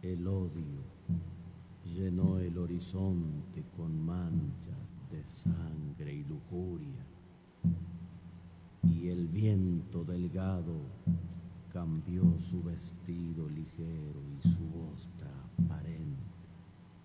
El odio llenó el horizonte con manchas de sangre y lujuria, y el viento delgado cambió su vestido ligero y su voz transparente.